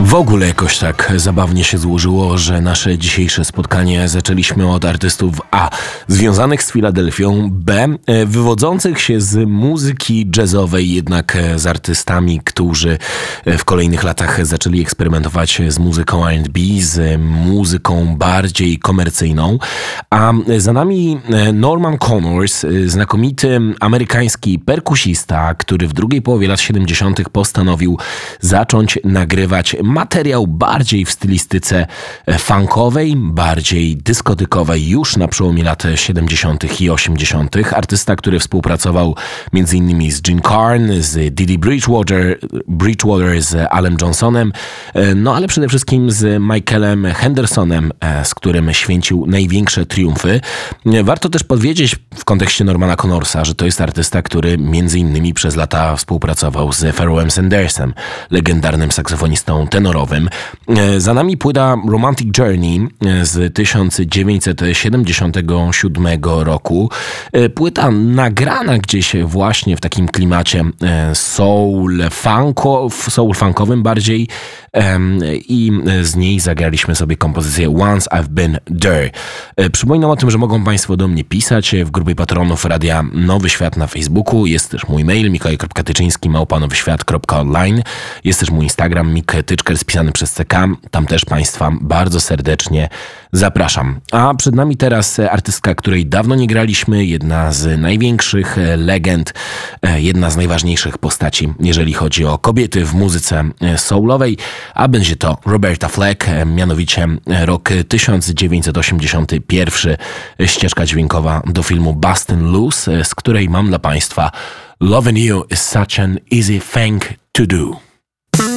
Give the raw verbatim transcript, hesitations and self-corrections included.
W ogóle jakoś tak zabawnie się złożyło, że nasze dzisiejsze spotkanie zaczęliśmy od artystów A. związanych z Filadelfią, B. wywodzących się z muzyki jazzowej, jednak z artystami, którzy w kolejnych latach zaczęli eksperymentować z muzyką R and B, z muzyką bardziej komercyjną. A za nami Norman Connors, znakomity amerykański perkusista, który w drugiej połowie lat siedemdziesiątych postanowił zacząć nagrywać materiał bardziej w stylistyce funkowej, bardziej dyskotykowej już na przełomie lat siedemdziesiątych i osiemdziesiątych. Artysta, który współpracował między innymi z Gene Carn, z Didi Bridgewater, Bridgewater, z Alem Johnsonem, no ale przede wszystkim z Michaelem Hendersonem, z którym święcił największe triumfy. Warto też powiedzieć w kontekście Normana Connorsa, że to jest artysta, który między innymi przez lata współpracował z Pharoahem Sandersem, legendarnym saksofonistą tenorowym. Za nami płyta Romantic Journey z tysiąc dziewięćset siedemdziesiątego siódmego roku. Płyta nagrana gdzieś właśnie w takim klimacie soul, funko, soul funkowym bardziej, i z niej zagraliśmy sobie kompozycję Once I've Been There. Przypominam o tym, że mogą Państwo do mnie pisać w grupie patronów Radia Nowy Świat na Facebooku. Jest też mój mail mikołaj kropka tyczyński małpa nowy świat kropka online. Jest też mój Instagram Mik Tyczker spisany przez C K. Tam też Państwa bardzo serdecznie zapraszam. A przed nami teraz artystka, której dawno nie graliśmy, jedna z największych legend, jedna z najważniejszych postaci, jeżeli chodzi o kobiety w muzyce soulowej, a będzie to Roberta Flack, mianowicie rok tysiąc dziewięćset osiemdziesiąty pierwszy, ścieżka dźwiękowa do filmu Bustin' Loose, z której mam dla Państwa Loving You is such an easy thing to do.